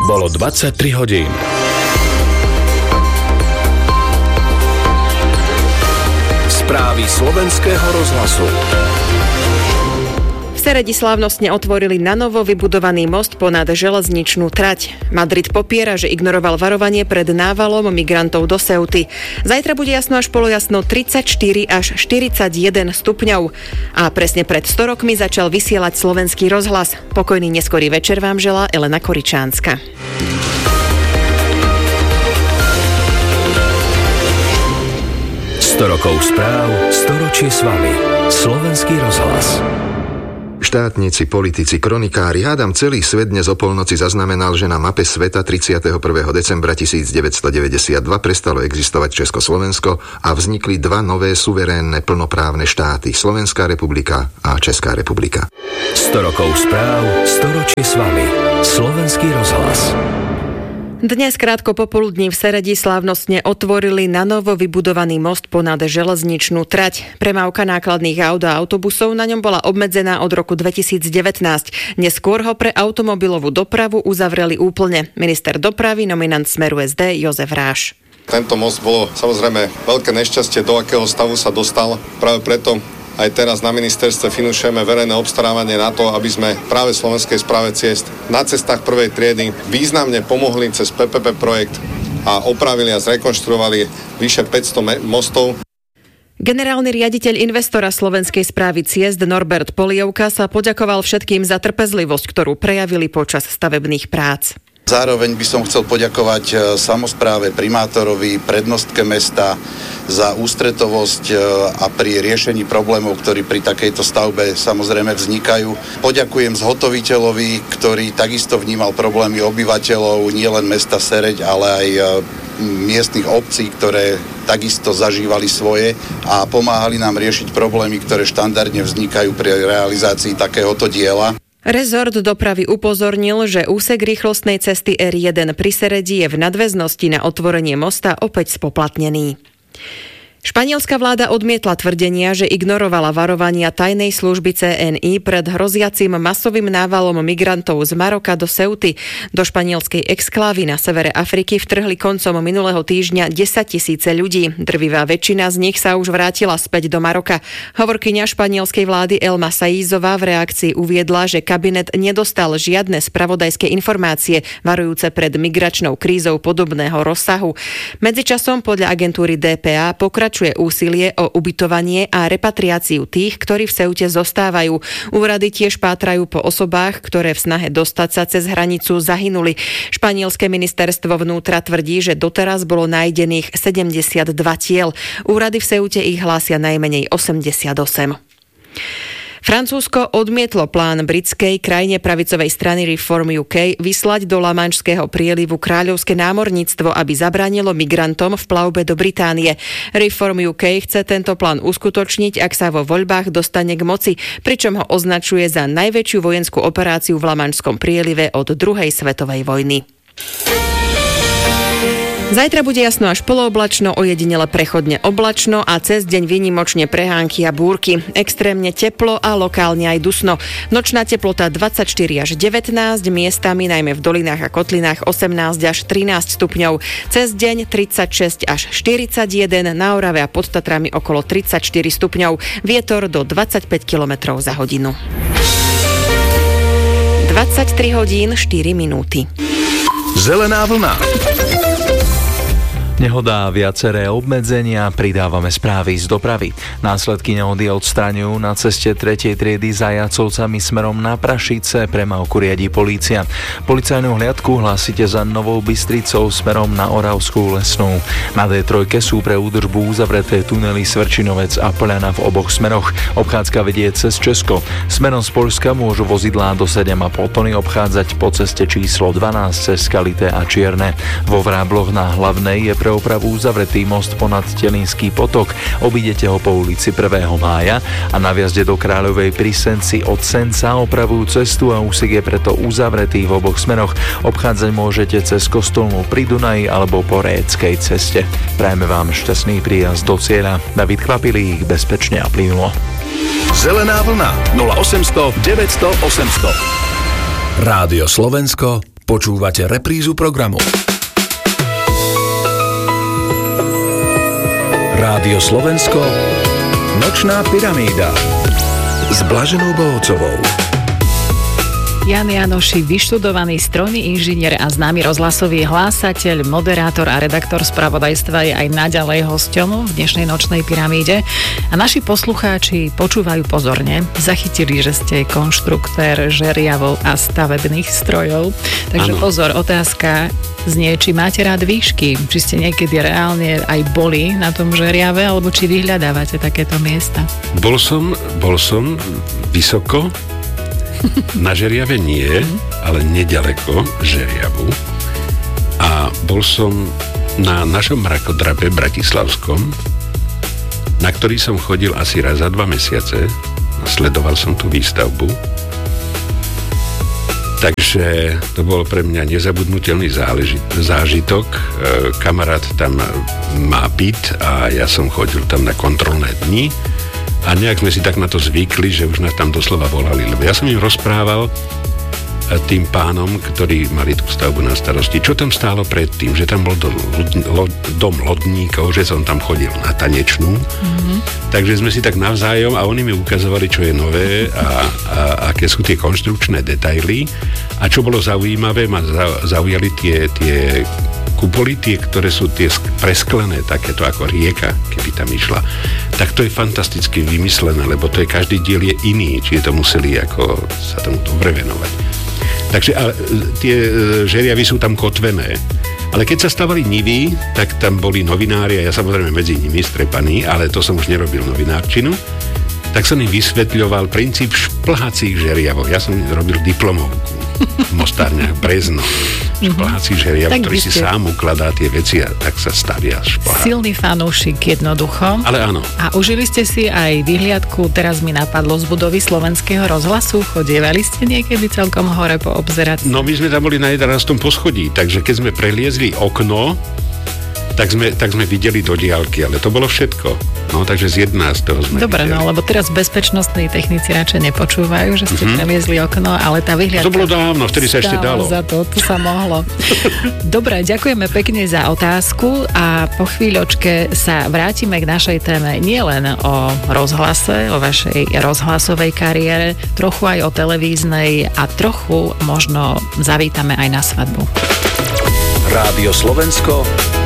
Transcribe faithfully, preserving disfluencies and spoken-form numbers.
Bolo dvadsaťtri hodín. Správy slovenského rozhlasu. V Seredi slávnostne otvorili nanovo vybudovaný most ponad železničnú trať. Madrid popiera, že ignoroval varovanie pred návalom migrantov do Ceuty. Zajtra bude jasno až polojasno tridsaťštyri až štyridsaťjeden stupňov. A presne pred sto rokmi začal vysielať slovenský rozhlas. Pokojný neskorý večer vám želá Elena Koričánska. sto rokov správ, storočie s vami. Slovenský rozhlas. Štátnici, politici, kronikári, hádam celý svet dnes o polnoci zaznamenal, že na mape sveta tridsiateho prvého decembra tisícdeväťstodeväťdesiatdva prestalo existovať Československo a vznikli dva nové suverénne plnoprávne štáty, Slovenská republika a Česká republika. sto rokov správ, storočie s vami. Slovenský rozhlas. Dnes krátko popoludní v Seredi slávnostne otvorili nanovo vybudovaný most ponad železničnú trať. Premávka nákladných aut a autobusov na ňom bola obmedzená od roku dvetisícdevätnásť. Neskôr ho pre automobilovú dopravu uzavreli úplne. Minister dopravy, nominant Smeru es dé Jozef Ráš. Tento most bolo samozrejme veľké nešťastie, do akého stavu sa dostal. Práve preto aj teraz na ministerstve finančujeme verejné obstarávanie na to, aby sme práve Slovenskej správe ciest na cestách prvej triedy významne pomohli cez pé pé pé projekt a opravili a zrekonštruovali vyše päťsto me- mostov. Generálny riaditeľ investora Slovenskej správy ciest Norbert Polievka sa poďakoval všetkým za trpezlivosť, ktorú prejavili počas stavebných prác. Zároveň by som chcel poďakovať samospráve, primátorovi, prednostke mesta za ústretovosť a pri riešení problémov, ktorí pri takejto stavbe samozrejme vznikajú. Poďakujem zhotoviteľovi, ktorý takisto vnímal problémy obyvateľov nielen mesta Sereď, ale aj miestnych obcí, ktoré takisto zažívali svoje a pomáhali nám riešiť problémy, ktoré štandardne vznikajú pri realizácii takéhoto diela. Rezort dopravy upozornil, že úsek rýchlostnej cesty er jeden pri Seredi je v nadväznosti na otvorenie mosta opäť spoplatnený. Španielská vláda odmietla tvrdenia, že ignorovala varovania tajnej služby cé en í pred hroziacim masovým návalom migrantov z Maroka do Ceuty. Do španielskej exklávy na severe Afriky vtrhli koncom minulého týždňa desaťtisíce ľudí. Drvivá väčšina z nich sa už vrátila späť do Maroka. Hovorkyňa španielskej vlády Elma Saízová v reakcii uviedla, že kabinet nedostal žiadne spravodajské informácie varujúce pred migračnou krízou podobného rozsahu. Medzičasom podľa agentúry dé pé á pokračuje úsilie o ubytovanie a repatriáciu tých, ktorí v Ceute zostávajú. Úrady tiež pátrajú po osobách, ktoré v snahe dostať sa cez hranicu zahynuli. Španielské ministerstvo vnútra tvrdí, že doteraz bolo nájdených sedemdesiatdva tiel. Úrady v Ceute ich hlásia najmenej osemdesiatosem. Francúzsko odmietlo plán britskej krajne pravicovej strany Reform ú ká vyslať do Lamanšského prielivu kráľovské námorníctvo, aby zabránilo migrantom v plavbe do Británie. Reform ú ká chce tento plán uskutočniť, ak sa vo voľbách dostane k moci, pričom ho označuje za najväčšiu vojenskú operáciu v Lamanšskom prielive od druhej svetovej vojny. Zajtra bude jasno až polooblačno, ojedinele prechodne oblačno a cez deň výnimočne prehánky a búrky. Extrémne teplo a lokálne aj dusno. Nočná teplota dvadsaťštyri až devätnásť, miestami najmä v dolinách a kotlinách osemnásť až trinásť stupňov. Cez deň tridsaťšesť až štyridsaťjeden, na Orave a pod Tatrami okolo tridsaťštyri stupňov. Vietor do dvadsaťpäť kilometrov za hodinu. dvadsaťtri hodín štyri minúty. Zelená vlna. Nehoda a viaceré obmedzenia, pridávame správy z dopravy. Následky nehody odstraňujú na ceste tretej triedy za Jacovcami smerom na Prašice, premávku riadi polícia. Policajnú hliadku hlásite za Novou Bystricou smerom na Oravskú Lesnú. Na dé tri sú pre údržbu uzavreté tunely Svrčinovec a Poľana v oboch smeroch. Obchádzka vedie cez Česko. Smerom z Poľska môžu vozidlá do sedem a pol tony obchádzať po ceste číslo dvanásť cez Skalité a Čierne. Vo Vrábloch na Hlavnej je pre opravu uzavretý most ponad Telinský potok. Obídete ho po ulici prvého mája a na vjazde do Kráľovej pri Senci od Senca opravujú cestu a úsek je preto uzavretý v oboch smeroch. Obchádzať môžete cez Kostolnú pri Dunaji alebo po Réckej ceste. Prajeme vám šťastný príjazd do cieľa. David Kvapilík, bezpečne a plynulo. Zelená vlna nula osemsto deväťsto osemsto. Rádio Slovensko Počúvate reprízu programu. Rádio Slovensko, Nočná pyramída s Blaženou Bohocovou. Jan Janoši, vyštudovaný strojný inžinier a známy rozhlasový hlásateľ, moderátor a redaktor spravodajstva je aj naďalej hosťom v dnešnej Nočnej pyramíde. A naši poslucháči počúvajú pozorne. Zachytili, že ste konštruktér žeriavov a stavebných strojov. Takže ano. Pozor, otázka znie, či máte rád výšky, či ste niekedy reálne aj boli na tom žeriave, alebo či vyhľadávate takéto miesta. Bol som, bol som vysoko. Na žeriave nie, ale nedaleko žeriavu. A bol som na našom mrakodrape bratislavskom, na ktorý som chodil asi raz za dva mesiace. Sledoval som tú výstavbu. Takže to bol pre mňa nezabudnutelný záleži- zážitok. E, kamarát tam má byt a ja som chodil tam na kontrolné dni. A nejak sme si tak na to zvykli, že už nás tam doslova volali. Lebo ja som im rozprával tým pánom, ktorí mali tú stavbu na starosti, čo tam stálo predtým, že tam bol do, lo, dom lodníkov, že som tam chodil na tanečnú. Mm-hmm. Takže sme si tak navzájom a oni mi ukazovali, čo je nové a, a aké sú tie konštrukčné detaily. A čo bolo zaujímavé, ma zaujali tie, tie kupoly, tie, ktoré sú tie presklené, takéto ako rieka, keby tam išla. Tak to je fantasticky vymyslené, lebo to je každý diel je iný, čiže to museli ako sa tomu dobre venovať. Takže ale, tie žeriavy sú tam kotvené. Ale keď sa stavali nivy, tak tam boli novinári a ja samozrejme medzi nimi strepaný, ale to som už nerobil novinárčinu. Tak som im vysvetľoval princíp šplhacích žeriavov. Ja som robil diplomovku v Mostárniach Brezno. Šplhací žeriav, ktorý si sám ukladá tie veci a tak sa stavia šplhá. Silný fanúšik jednoducho. Ale áno. A užili ste si aj vyhliadku, teraz mi napadlo, z budovy Slovenského rozhlasu. Chodievali ste niekedy celkom hore poobzerať? No my sme tam boli na jedenástom poschodí, takže keď sme preliezli okno, tak sme, tak sme videli do diaľky, ale to bolo všetko. No, takže z jedenásteho sme Dobre, videli. No, lebo teraz bezpečnostní technici radšej nepočúvajú, že ste mm-hmm. preliezli okno, ale tá vyhliadka... To bolo dávno, vtedy sa ešte dalo. Za to, to sa mohlo. Dobre, ďakujeme pekne za otázku a po chvíľočke sa vrátime k našej téme nielen o rozhlase, o vašej rozhlasovej kariére, trochu aj o televíznej a trochu možno zavítame aj na svadbu. Rádio Slovensko,